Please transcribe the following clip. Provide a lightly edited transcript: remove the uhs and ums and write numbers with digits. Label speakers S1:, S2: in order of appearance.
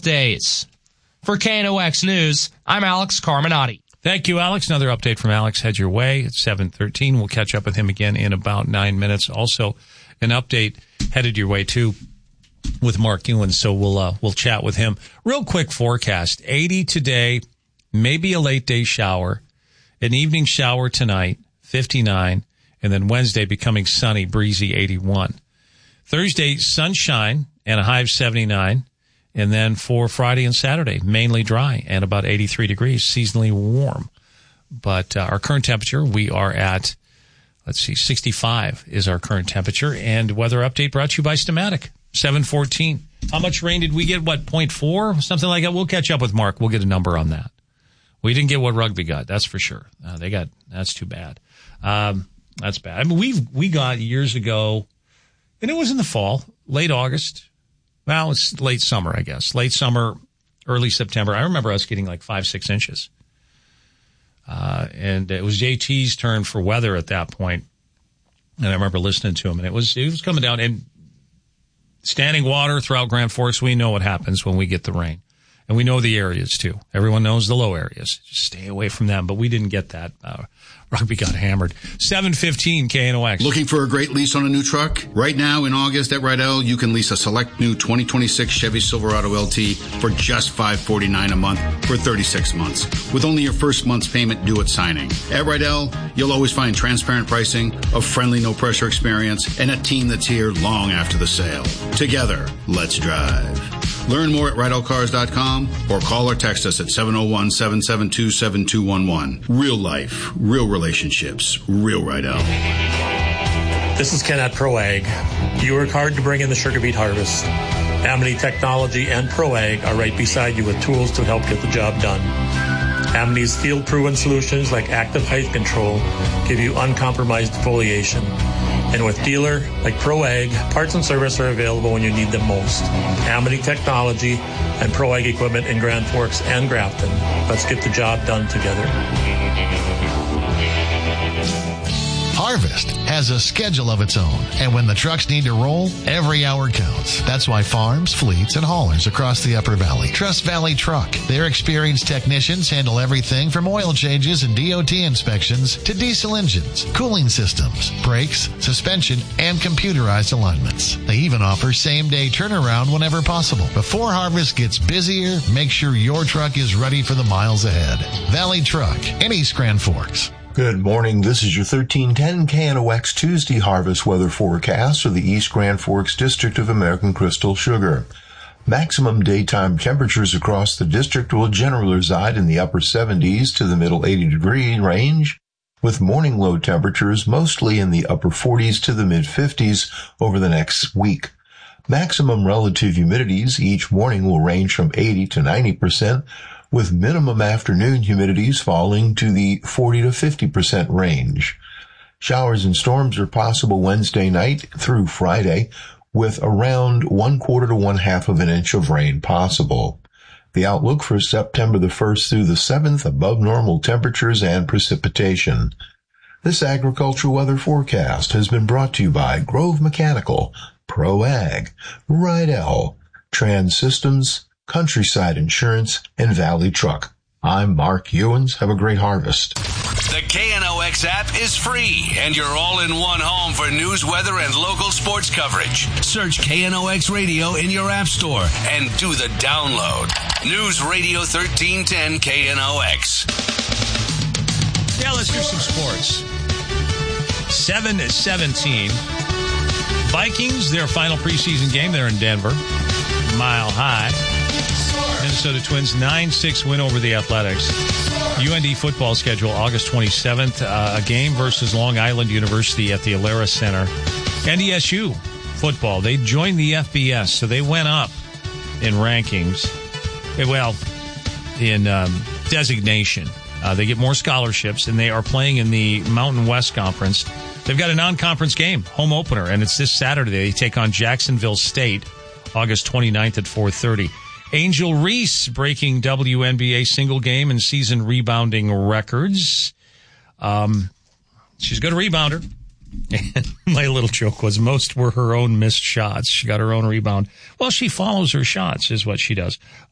S1: both days. For KNOX News, I'm Alex Carminati.
S2: Thank you, Alex. Another update from Alex heads your way at 7:13. We'll catch up with him again in about 9 minutes. Also, an update headed your way, too, with Mark Ewan, so we'll chat with him. Real quick forecast, 80 today, maybe a late day shower, an evening shower tonight, 59, and then Wednesday becoming sunny, breezy, 81. Thursday, sunshine and a high of 79. And then for Friday and Saturday, mainly dry and about 83 degrees, seasonally warm. But our current temperature, we are at, 65 is our current temperature. And weather update brought to you by Stamatic, 7:14. How much rain did we get? 0.4? Something like that. We'll catch up with Mark. We'll get a number on that. We didn't get what Rugby got, that's for sure. That's too bad. That's bad. I mean, we got years ago, and it was in the fall, late August. Well, it's late summer, I guess. Late summer, early September. I remember us getting like 5-6 inches. And it was JT's turn for weather at that point. And I remember listening to him, and it was coming down. And standing water throughout Grand Forks, we know what happens when we get the rain. And we know the areas, too. Everyone knows the low areas. Just stay away from them. But we didn't get that. Rugby got hammered. 7:15 KNOX.
S3: Looking for a great lease on a new truck? Right now in August at Rydell, you can lease a select new 2026 Chevy Silverado LT for just $549 a month for 36 months, with only your first month's payment due at signing. At Rydell, you'll always find transparent pricing, a friendly, no-pressure experience, and a team that's here long after the sale. Together, let's drive. Learn more at RydellCars.com or call or text us at 701-772-7211. Real life, real relationships, real Rydell.
S4: This is Ken at ProAg. You work hard to bring in the sugar beet harvest. Amity Technology and ProAg are right beside you with tools to help get the job done. Amity's field-proven solutions like active height control give you uncompromised foliation. And with dealer like ProAg, parts and service are available when you need them most. Amity Technology and ProAg equipment in Grand Forks and Grafton. Let's get the job done together.
S5: Harvest has a schedule of its own, and when the trucks need to roll, every hour counts. That's why farms, fleets, and haulers across the Upper Valley trust Valley Truck. Their experienced technicians handle everything from oil changes and DOT inspections to diesel engines, cooling systems, brakes, suspension, and computerized alignments. They even offer same-day turnaround whenever possible. Before harvest gets busier, make sure your truck is ready for the miles ahead. Valley Truck in East Grand Forks.
S6: Good morning. This is your 1310 KNOX Tuesday harvest weather forecast for the East Grand Forks District of American Crystal Sugar. Maximum daytime temperatures across the district will generally reside in the upper 70s to the middle 80-degree range, with morning low temperatures mostly in the upper 40s to the mid-50s over the next week. Maximum relative humidities each morning will range from 80 to 90%, with minimum afternoon humidities falling to the 40 to 50% range. Showers and storms are possible Wednesday night through Friday, with around 1/4 to 1/2 of an inch of rain possible. The outlook for September the 1st through the 7th, above normal temperatures and precipitation. This agricultural weather forecast has been brought to you by Grove Mechanical, ProAg, Rydell, Trans Systems, Countryside Insurance, and Valley Truck. I'm Mark Ewens. Have a great harvest.
S7: The KNOX app is free, and you're all in one home for news, weather, and local sports coverage. Search KNOX Radio in your app store and do the download. News Radio 1310 KNOX.
S2: Yeah, let's do some sports. 7:17. Vikings, their final preseason game there in Denver. Mile High. Minnesota Twins 9-6 win over the Athletics. UND football schedule August 27th. A game versus Long Island University at the Alara Center. NDSU football. They joined the FBS, so they went up in rankings. Well, in designation. They get more scholarships, and they are playing in the Mountain West Conference. They've got a non-conference game, home opener, and it's this Saturday. They take on Jacksonville State, August 29th at 4:30. Angel Reese breaking WNBA single game and season rebounding records. She's a good rebounder. And my little joke was most were her own missed shots. She got her own rebound. Well, she follows her shots is what she does.